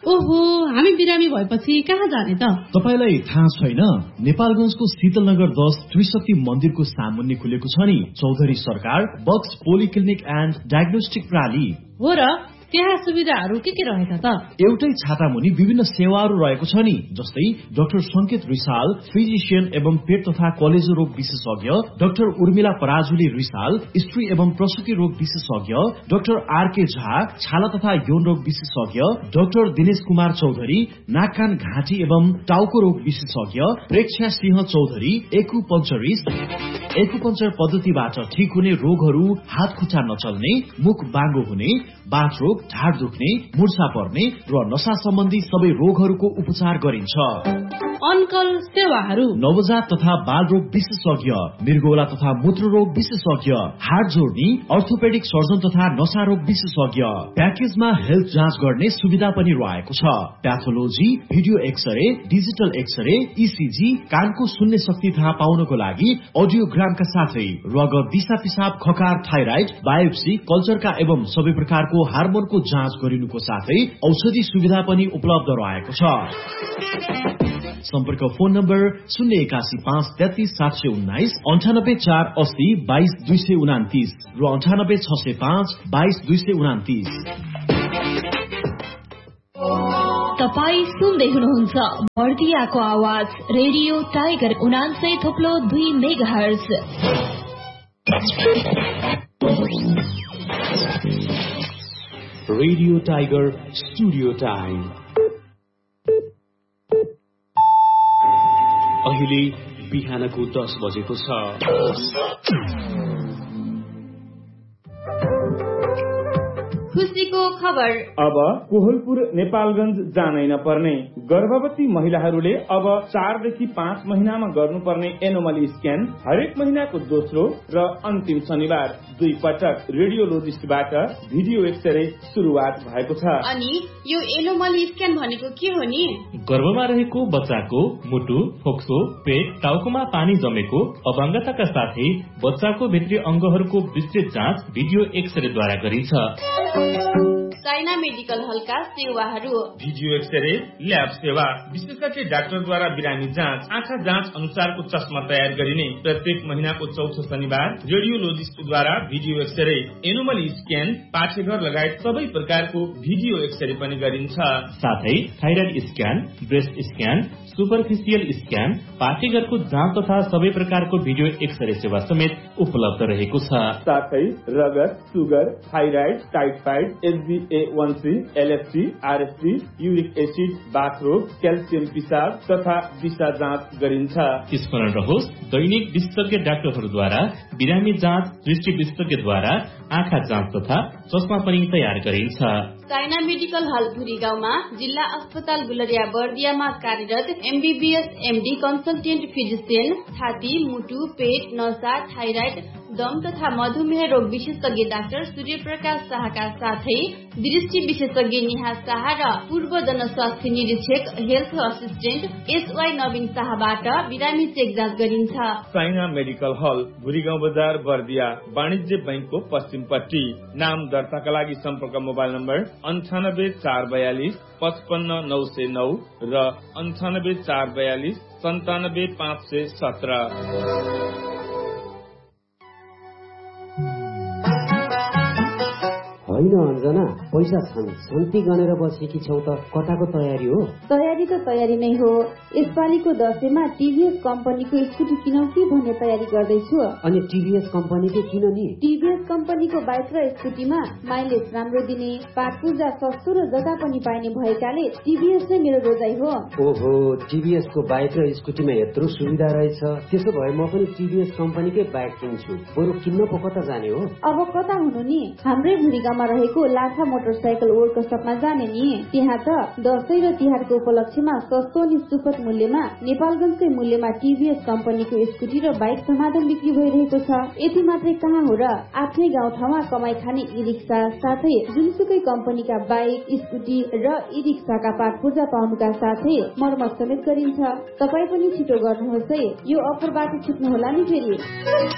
ओहो, हामी बिरामी भएपछि कहाँ जाने त? तपाईलाई थाहा छैन? नेपालगञ्जको शीतलनगर 10 त्रिशक्ति मन्दिरको सामुन्ने खुलेको छ नि चौधरी सरकार बक्स पोलिक्लिनिक एन्ड डायग्नोस्टिक प्रणाली। हो र, त्यहाँ सुविधाहरू के रहेका त? एउटै छाता मुनि विभिन्न सेवाहरू रहेको छ नि, जस्तै डाक्टर संकेत रिसाल फिजिशियन एवं पेट तथा कलेजो रोग विशेषज्ञ, डाक्टर उर्मिला पराजुली रिसाल स्त्री एवं प्रसुति रोग विशेषज्ञ, डाक्टर आरके झा छाला तथा यौन रोग विशेषज्ञ, डाक्टर दिनेश कुमार चौधरी नाक कान घाँटी एवं टाउको रोग विशेषज्ञ, प्रेक्षा सिंह चौधरी एकुपञ्चर पद्धतिबाट ठिक हुने रोगहरू, हात खुट्टा नचल्ने, मुख बाङ्गो हुने, बाथ रोग, ढाड दुख्ने, मुर्छा पर्ने र नशा सम्बन्धी सबै रोगहरूको उपचार गरिन्छ। अनकल सेवाहरू नवजात तथा बाल रोग विशेषज्ञ, मृगौला तथा मूत्र रोग विशेषज्ञ, हाड जोड्ने अर्थोपेडिक सर्जन तथा नशा रोग विशेषज्ञ। प्याकेजमा हेल्थ जाँच गर्ने सुविधा पनि रहेको छ। Pathology, video x-ray, digital x-ray, ECG, कानको सुन्ने शक्ति थाहा पाउनको लागि अडियोग्रामका साथै रगत, दिशा पिसाब, खकार, थाइराइड, बायोप्सी, कल्चरका एवं सबै प्रकारको हार्मोनको जाँच गरिनुको साथै औषधि सुविधा पनि उपलब्ध रहेको छ। सम्पर्क फोन नम्बर 081533719 9848022229 र 9860522229। तपाई सुन्दै हुनुहुन्छ बर्दियाको आवाज radio tiger 89.2 megahertz. Radio tiger studio time अहिले बिहानको 10 बजेको छ। खुसीको खबर। अब कोहलपुर नेपालगञ्ज जानै नपर्ने। गर्भवती महिलाहरूले अब 4 देखि 5 महिनामा गर्नुपर्ने एनोमली स्क्यान हरेक महिनाको दोस्रो र अन्तिम शनिबार 2 पटक रेडियोलोजिस्टबाट भिडियो एक्सरे सुरुवात भएको छ। अनि यो एनोमली स्क्यान भनेको के हो नि? गर्भमा रहेको बच्चाको मुटु, फोक्सो, पेट, टाउकोमा पानी जमेको, अपाङ्गताका साथै बच्चाको भित्री अंगहरूको विस्तृत जाँच भिडियो एक्सरेद्वारा गरिन्छ। साइना मेडिकल हलका सेवाहरू: भिडियो एक्सरे, ल्याब सेवा, विशेषज्ञ डाक्टरद्वारा बिरामी जाँच, आँखा जाँच अनुसारको चस्मा तयार गरिने, प्रत्येक महिनाको चौथो शनिबार रेडियोलोजिस्टद्वारा भिडियो एक्सरे, एनोमली स्क्यान, पाठेघर लगायत सबै प्रकारको भिडियो एक्सरे पनि गरिन्छ। साथै thyroid scan, breast scan, superficial scan, पाठेघरको जाँच तथा सबै प्रकारको भिडियो एक्सरे सेवा समेत उपलब्ध रहेको छ। साथै रगत, sugar, thyroid, typhoid, HbA1c, LFT, RFT, uric acid, बाथरोग, calcium पिसाब तथा दिशा जाँच गरिन्छ। स्मरण रहोस्, दैनिक विशेषज्ञ डाक्टरहरूद्वारा बिरामी जाँच, दृष्टि विशेषज्ञद्वारा आँखा जाँच तथा चस्मा पनि तयार गरिन्छ। साइना मेडिकल हल भुरी गाउँमा, जिल्ला अस्पताल गुलरिया बर्दियामा कार्यरत MBBS MD कन्सल्टेन्ट फिजिशियन, छाती, मुटु, पेट, नसा, थाइराइड, दम तथा मधुमेह रोग विशेषज्ञ डाक्टर सूर्यप्रकाश शाहका साथै दृष्टि विशेषज्ञ निहा शाह र पूर्व जनस्वास्थ्य निरीक्षक हेल्थ असिस्टेन्ट SY नवीन शाहबाट बिरामी चेक जाँच गरिन्छ। साइना मेडिकल हल भुरीगाउँ बजार बर्दिया, वाणिज्य बैंकको पश्चिमपट्टि। नाम दर्ताका लागि सम्पर्क मोबाइल नम्बर 98442 55909 र 98442 97517। होइन अञ्जना, पैसा छन्, शान्ति गनेर बसेकी छौ त कताको तयारी हो? तयारी त तयारी नै हो। यसपालिको दशैंमा TVS कम्पनीको स्कुटी किनौ कि भन्ने तयारी गर्दैछु। अनि TVS कम्पनीको किन नि? TVS कम्पनीको बाइक र स्कुटीमा माइलेज राम्रो दिने, पार्ट पूर्जा सस्तो र जग्गा पनि पाइने भएकाले TVS नै मेरो रोजाइ हो। ओहो, TVS को बाइक र स्कुटीमा यत्रो सुविधा रहेछ। त्यसो भए म पनि TVS कम्पनीकै बाइक किन्छु। बरु किन्न पो कता जाने हो? अब कता हुनु नि, हाम्रै भुरीगाउँमा रहेको लाठा मोटरसाइकल वर्कसपमा जाने नि। त्यहाँ त दशैं र तिहारको उपलक्ष्यमा सस्तो अनि सुपथ मूल्यमा नेपालगञ्जकै मूल्यमा TVS कम्पनीको स्कुटी र बाइक समाधान बिक्री भइरहेको छ। यति मात्रै कहाँ हो र, आफ्नै गाउँठाउँमा कमाई खाने ई रिक्सा साथै जुनसुकै कम्पनीका बाइक, स्कुटी र ई रिक्साका पार्ट पूर्जा पाउनुका साथै मर्मत समेत गरिन्छ। तपाई पनि छिटो गर्नुहोस् है, यो अफरबाट छुट्नुहोला नि फेरि।